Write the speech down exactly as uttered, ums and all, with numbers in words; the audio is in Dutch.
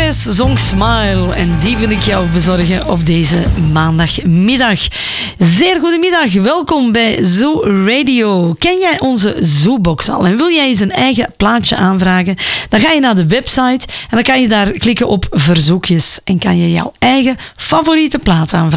Gomez zong Smile en die wil ik jou bezorgen op deze maandagmiddag. Zeer goedemiddag, welkom bij Zoo Radio. Ken jij onze Zoobox al en wil jij eens een eigen plaatje aanvragen? Dan ga je naar de website en dan kan je daar klikken op verzoekjes en kan je jouw eigen favoriete plaat aanvragen.